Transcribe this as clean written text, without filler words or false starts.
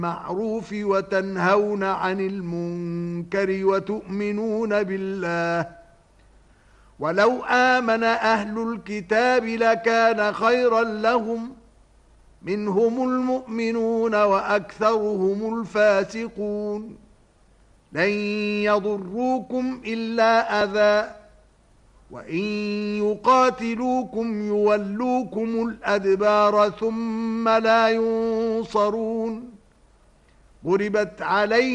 بالمعروف وتنهون عن المنكر وتؤمنون بالله ولو آمن أهل الكتاب لكان خيرا لهم منهم المؤمنون وأكثرهم الفاسقون لن يضروكم إلا أذى وإن يقاتلوكم يولوكم الأدبار ثم لا ينصرون ضربت عليهم